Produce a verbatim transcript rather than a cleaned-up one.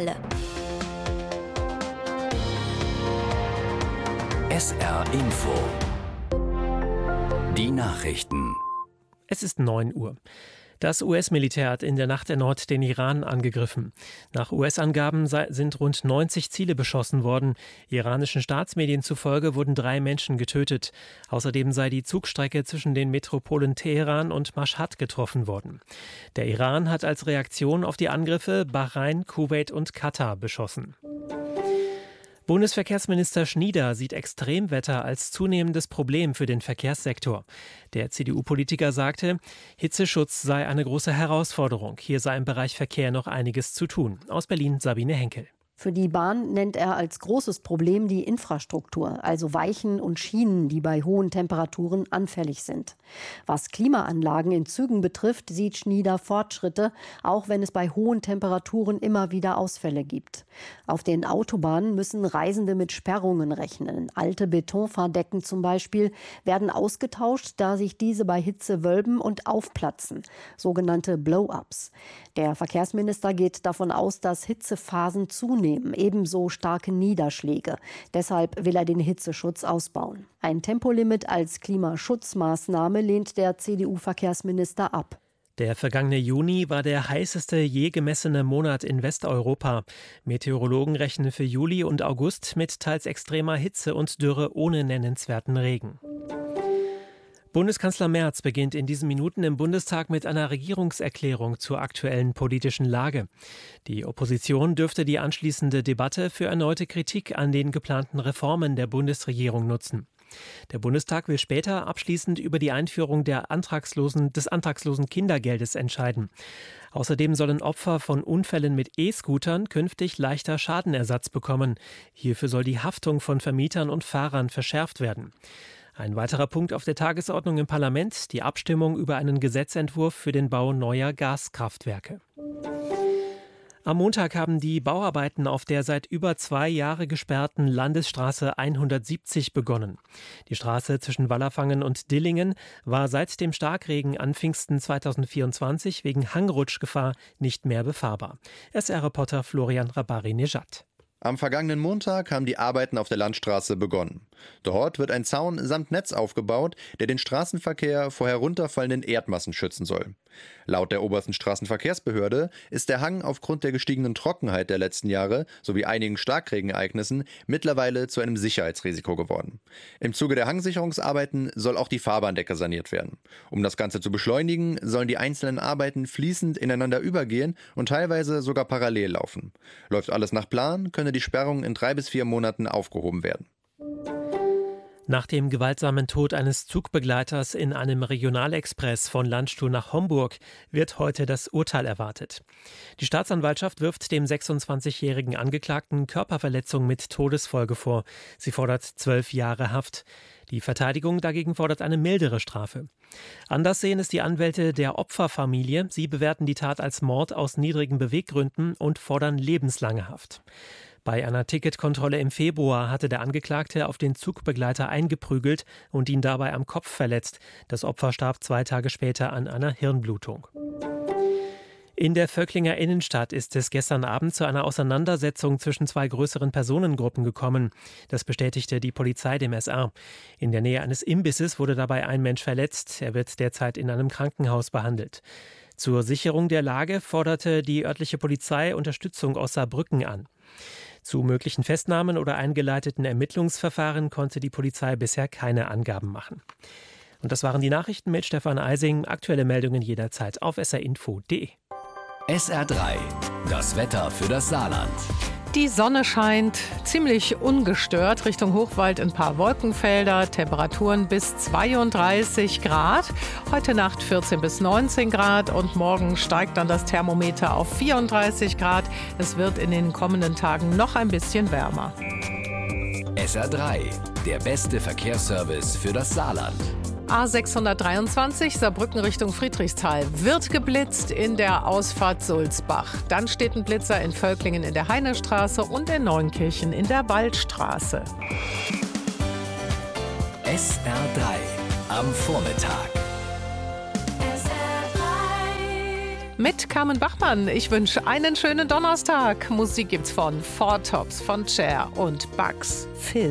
S R Info. Die Nachrichten. Es ist neun Uhr. Das U S-Militär hat in der Nacht erneut den Iran angegriffen. Nach U S-Angaben sind rund neunzig Ziele beschossen worden. Iranischen Staatsmedien zufolge wurden drei Menschen getötet. Außerdem sei die Zugstrecke zwischen den Metropolen Teheran und Maschhad getroffen worden. Der Iran hat als Reaktion auf die Angriffe Bahrain, Kuwait und Katar beschossen. Bundesverkehrsminister Schnieder sieht Extremwetter als zunehmendes Problem für den Verkehrssektor. Der C D U-Politiker sagte, Hitzeschutz sei eine große Herausforderung. Hier sei im Bereich Verkehr noch einiges zu tun. Aus Berlin Sabine Henkel. Für die Bahn nennt er als großes Problem die Infrastruktur, also Weichen und Schienen, die bei hohen Temperaturen anfällig sind. Was Klimaanlagen in Zügen betrifft, sieht Schnieder Fortschritte, auch wenn es bei hohen Temperaturen immer wieder Ausfälle gibt. Auf den Autobahnen müssen Reisende mit Sperrungen rechnen. Alte Betonfahrdecken zum Beispiel werden ausgetauscht, da sich diese bei Hitze wölben und aufplatzen, sogenannte Blow-ups. Der Verkehrsminister geht davon aus, dass Hitzephasen zunehmen. Ebenso starke Niederschläge. Deshalb will er den Hitzeschutz ausbauen. Ein Tempolimit als Klimaschutzmaßnahme lehnt der C D U-Verkehrsminister ab. Der vergangene Juni war der heißeste je gemessene Monat in Westeuropa. Meteorologen rechnen für Juli und August mit teils extremer Hitze und Dürre ohne nennenswerten Regen. Bundeskanzler Merz beginnt in diesen Minuten im Bundestag mit einer Regierungserklärung zur aktuellen politischen Lage. Die Opposition dürfte die anschließende Debatte für erneute Kritik an den geplanten Reformen der Bundesregierung nutzen. Der Bundestag will später abschließend über die Einführung der antragslosen, des antragslosen Kindergeldes entscheiden. Außerdem sollen Opfer von Unfällen mit E-Scootern künftig leichter Schadenersatz bekommen. Hierfür soll die Haftung von Vermietern und Fahrern verschärft werden. Ein weiterer Punkt auf der Tagesordnung im Parlament, die Abstimmung über einen Gesetzentwurf für den Bau neuer Gaskraftwerke. Am Montag haben die Bauarbeiten auf der seit über zwei Jahren gesperrten Landesstraße hundertsiebzig begonnen. Die Straße zwischen Wallerfangen und Dillingen war seit dem Starkregen an Pfingsten zweitausendvierundzwanzig wegen Hangrutschgefahr nicht mehr befahrbar. S R-Reporter Florian Rabari-Nejad. Am vergangenen Montag haben die Arbeiten auf der Landstraße begonnen. Dort wird ein Zaun samt Netz aufgebaut, der den Straßenverkehr vor herunterfallenden Erdmassen schützen soll. Laut der obersten Straßenverkehrsbehörde ist der Hang aufgrund der gestiegenen Trockenheit der letzten Jahre sowie einigen Starkregenereignissen mittlerweile zu einem Sicherheitsrisiko geworden. Im Zuge der Hangsicherungsarbeiten soll auch die Fahrbahndecke saniert werden. Um das Ganze zu beschleunigen, sollen die einzelnen Arbeiten fließend ineinander übergehen und teilweise sogar parallel laufen. Läuft alles nach Plan, könne die Sperrung in drei bis vier Monaten aufgehoben werden. Nach dem gewaltsamen Tod eines Zugbegleiters in einem Regionalexpress von Landstuhl nach Homburg wird heute das Urteil erwartet. Die Staatsanwaltschaft wirft dem sechsundzwanzigjährigen Angeklagten Körperverletzung mit Todesfolge vor. Sie fordert zwölf Jahre Haft. Die Verteidigung dagegen fordert eine mildere Strafe. Anders sehen es die Anwälte der Opferfamilie. Sie bewerten die Tat als Mord aus niedrigen Beweggründen und fordern lebenslange Haft. Bei einer Ticketkontrolle im Februar hatte der Angeklagte auf den Zugbegleiter eingeprügelt und ihn dabei am Kopf verletzt. Das Opfer starb zwei Tage später an einer Hirnblutung. In der Völklinger Innenstadt ist es gestern Abend zu einer Auseinandersetzung zwischen zwei größeren Personengruppen gekommen. Das bestätigte die Polizei dem S R. In der Nähe eines Imbisses wurde dabei ein Mensch verletzt. Er wird derzeit in einem Krankenhaus behandelt. Zur Sicherung der Lage forderte die örtliche Polizei Unterstützung aus Saarbrücken an. Zu möglichen Festnahmen oder eingeleiteten Ermittlungsverfahren konnte die Polizei bisher keine Angaben machen. Und das waren die Nachrichten mit Stefan Eising. Aktuelle Meldungen jederzeit auf s r info punkt d e. S R drei, das Wetter für das Saarland. Die Sonne scheint ziemlich ungestört. Richtung Hochwald ein paar Wolkenfelder, Temperaturen bis zweiunddreißig Grad. Heute Nacht vierzehn bis neunzehn Grad und morgen steigt dann das Thermometer auf vierunddreißig Grad. Es wird in den kommenden Tagen noch ein bisschen wärmer. S R drei, der beste Verkehrsservice für das Saarland. A sechshundertdreiundzwanzig Saarbrücken Richtung Friedrichsthal wird geblitzt in der Ausfahrt Sulzbach. Dann steht ein Blitzer in Völklingen in der Heinestraße und in Neunkirchen in der Waldstraße. S R drei am Vormittag. mit Carmen Bachmann. Ich wünsche einen schönen Donnerstag. Musik gibt's von Four Tops, von Cher und Bugs Fizz.